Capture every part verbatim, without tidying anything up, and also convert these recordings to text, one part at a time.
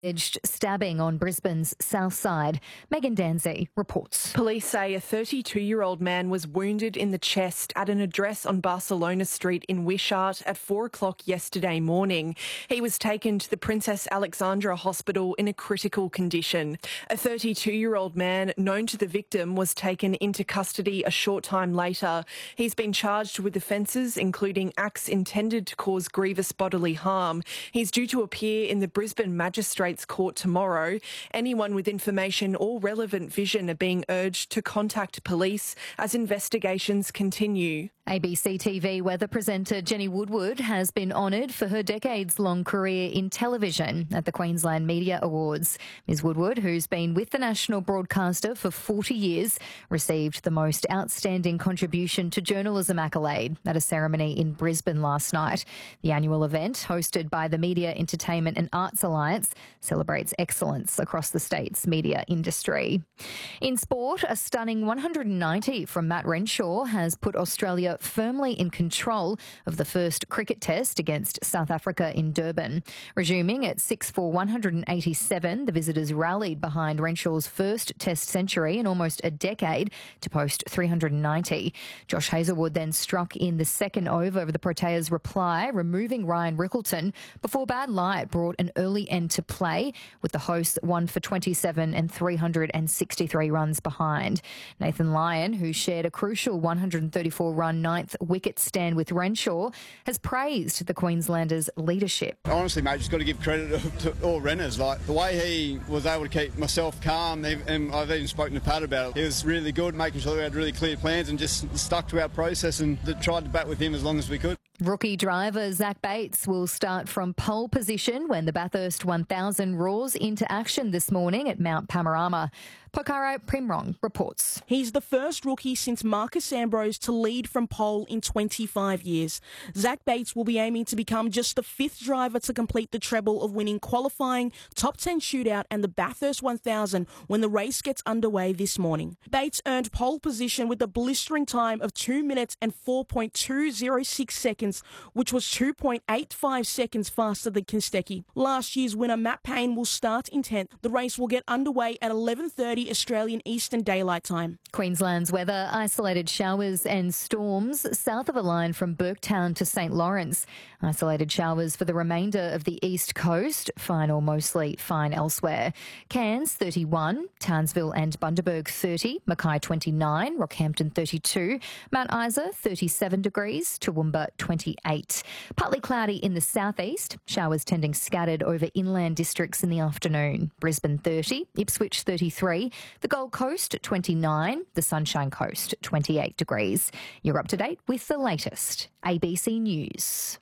Alleged stabbing on Brisbane's south side. Megan Danzy reports. Police say a thirty-two-year-old man was wounded in the chest at an address on Barcelona Street in Wishart at four o'clock yesterday morning. He was taken to the Princess Alexandra Hospital in a critical condition. A thirty-two-year-old man known to the victim was taken into custody a short time later. He's been charged with offences including acts intended to cause grievous bodily harm. He's due to appear in the Brisbane Magistrates Court tomorrow. Anyone with information or relevant vision are being urged to contact police as investigations continue. A B C T V weather presenter Jenny Woodward has been honoured for her decades-long career in television at the Queensland Media Awards. Miz Woodward, who's been with the national broadcaster for forty years, received the most outstanding contribution to journalism accolade at a ceremony in Brisbane last night. The annual event, hosted by the Media, Entertainment and Arts Alliance, celebrates excellence across the state's media industry. In sport, a stunning one hundred ninety from Matt Renshaw has put Australia firmly in control of the first cricket test against South Africa in Durban. Resuming at six for one hundred eighty-seven, the visitors rallied behind Renshaw's first test century in almost a decade to post three hundred ninety. Josh Hazlewood then struck in the second over of the Proteas' reply, removing Ryan Rickleton before bad light brought an early end to play, with the hosts one for twenty-seven and three hundred sixty-three runs behind. Nathan Lyon, who shared a crucial one hundred thirty-four run ninth wicket stand with Renshaw, has praised the Queenslanders' leadership. Honestly, mate, just got to give credit to, to all Renners. Like, the way he was able to keep myself calm, and I've even spoken to Pat about it, it was really good, making sure we had really clear plans and just stuck to our process and tried to bat with him as long as we could. Rookie driver Zach Bates will start from pole position when the Bathurst one thousand roars into action this morning at Mount Panorama. Pokaro Primrong reports. He's the first rookie since Marcus Ambrose to lead from pole in twenty-five years. Zach Bates will be aiming to become just the fifth driver to complete the treble of winning qualifying, top ten shootout and the Bathurst one thousand when the race gets underway this morning. Bates earned pole position with a blistering time of two minutes and four point two oh six seconds, which was two point eight five seconds faster than Kostecki. Last year's winner Matt Payne will start in tenth. The race will get underway at eleven thirty Australian Eastern Daylight Time. Queensland's weather: isolated showers and storms south of a line from Burketown to St Lawrence. Isolated showers for the remainder of the east coast, fine or mostly fine elsewhere. Cairns thirty-one, Townsville and Bundaberg thirty, Mackay twenty-nine, Rockhampton thirty-two, Mount Isa thirty-seven degrees, Toowoomba twenty-eight. Partly cloudy in the southeast, showers tending scattered over inland districts in the afternoon. Brisbane thirty, Ipswich thirty-three, the Gold Coast twenty-nine, the Sunshine Coast twenty-eight degrees. You're up to date with the latest. A B C News.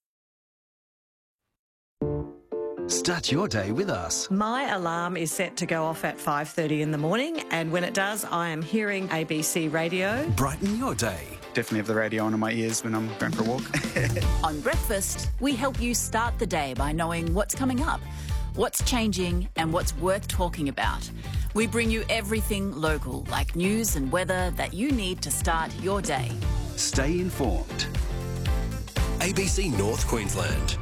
Start your day with us. My alarm is set to go off at five thirty in the morning, and when it does, I am hearing A B C radio. Brighten your day. Definitely have the radio on in my ears when I'm going for a walk. On Breakfast, we help you start the day by knowing what's coming up, what's changing and what's worth talking about. We bring you everything local, like news and weather that you need to start your day. Stay informed. A B C North Queensland.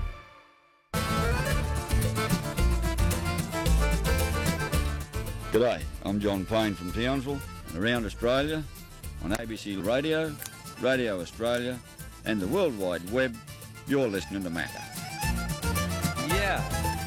G'day, I'm John Payne from Townsville and around Australia on A B C Radio, Radio Australia and the World Wide Web. You're listening to Matter. Yeah.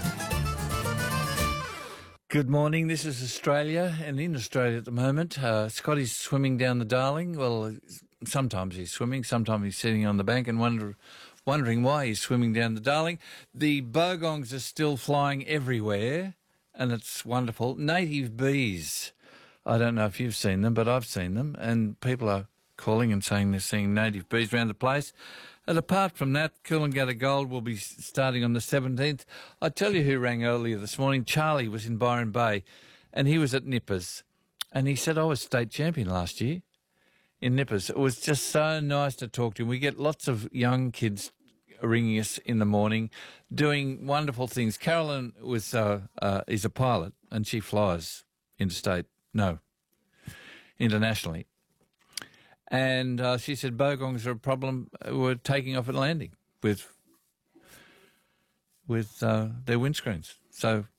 Good morning, this is Australia, and in Australia at the moment, uh, Scotty's swimming down the Darling. Well, sometimes he's swimming, sometimes he's sitting on the bank and wonder, wondering why he's swimming down the Darling. The bogongs are still flying everywhere, and it's wonderful. Native bees, I don't know if you've seen them, but I've seen them, and people are calling and saying they're seeing native bees around the place. And apart from that, Coolangatta Gold will be starting on the seventeenth. I tell you who rang earlier this morning. Charlie was in Byron Bay, and he was at Nippers. And he said, I was state champion last year in Nippers. It was just so nice to talk to him. We get lots of young kids ringing us in the morning, doing wonderful things. Carolyn was uh, uh, is a pilot, and she flies interstate, no, internationally. And uh, she said bogongs are a problem. We're taking off at landing with with uh, their windscreens. So